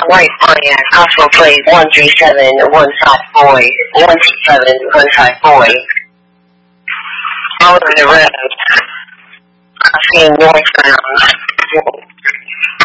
White Pontiac also played 137, 1-5 boy, 127, 1-5 boy. All over the road, crossing northbound.